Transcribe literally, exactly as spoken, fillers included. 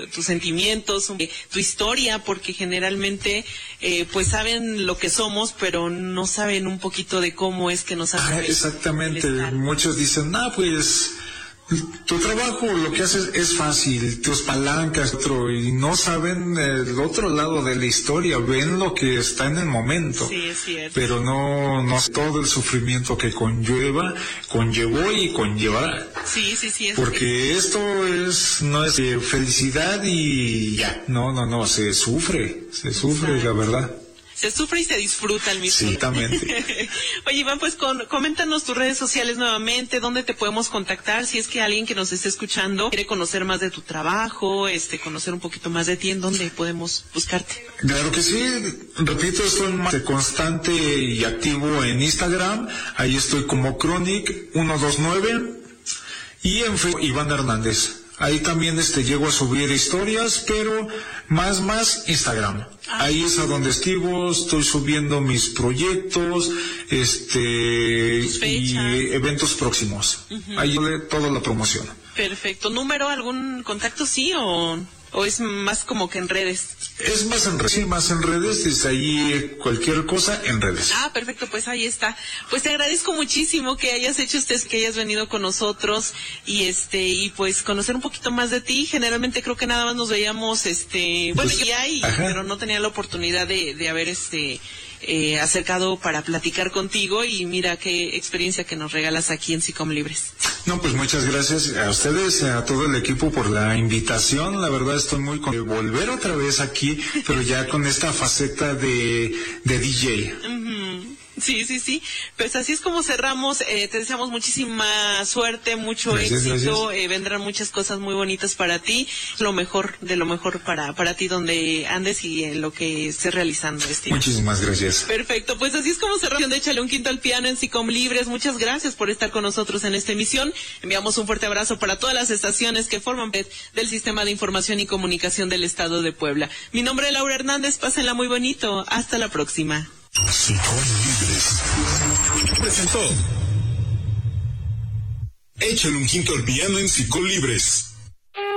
tus sentimientos, tu historia, porque generalmente eh, pues saben lo que somos, pero no saben un poquito de cómo es que nos hace. Ah, exactamente, muchos dicen, ah, pues tu trabajo, lo que haces es fácil, tus palancas, otro, y no saben el otro lado de la historia, ven lo que está en el momento. Sí, es cierto. Pero no, no todo el sufrimiento que conlleva, conllevó y conllevará. Sí, sí, sí. Es Porque que... esto es, no es eh, felicidad y ya, no, no, no, se sufre, se sufre, exacto, la verdad. Se sufre y se disfruta al mismo tiempo. Sí, exactamente. Oye, Iván, pues con, coméntanos tus redes sociales nuevamente, dónde te podemos contactar, si es que alguien que nos esté escuchando quiere conocer más de tu trabajo, este, conocer un poquito más de ti, ¿en dónde podemos buscarte? Claro que sí, repito, estoy más constante y activo en Instagram, ahí estoy como Chronic ciento veintinueve y en Facebook Iván Hernández. Ahí también este llego a subir historias, pero más, más Instagram. Ah. Ahí es a donde escribo, estoy subiendo mis proyectos, este, y eventos próximos. Uh-huh. Ahí toda la promoción. Perfecto. ¿Número, algún contacto sí o...? ¿O es más como que en redes? Es más en redes, sí, más en redes, desde ahí cualquier cosa en redes. Ah, perfecto, pues ahí está. Pues te agradezco muchísimo que hayas hecho usted, que hayas venido con nosotros y este, y pues conocer un poquito más de ti. Generalmente creo que nada más nos veíamos, este, bueno, pues, ya hay, pero no tenía la oportunidad de, de haber este, eh, acercado para platicar contigo y mira qué experiencia que nos regalas aquí en SICOM Libres. No, pues muchas gracias a ustedes, a todo el equipo por la invitación. La verdad estoy muy con de volver otra vez aquí, pero ya con esta faceta de, de D J. Uh-huh. Sí, sí, sí. Pues así es como cerramos. Eh, te deseamos muchísima suerte, mucho gracias, éxito. Eh, vendrán muchas cosas muy bonitas para ti. Lo mejor de lo mejor para para ti donde andes y en lo que estés realizando. Este Muchísimas gracias. Perfecto. Pues así es como cerramos de Échale un Quinto al Piano en SICOM Libres. Muchas gracias por estar con nosotros en esta emisión. Enviamos un fuerte abrazo para todas las estaciones que forman parte del Sistema de Información y Comunicación del Estado de Puebla. Mi nombre es Laura Hernández. Pásenla muy bonito. Hasta la próxima. SICOM Libres presentó Échale un Quinto al Piano en SICOM Libres.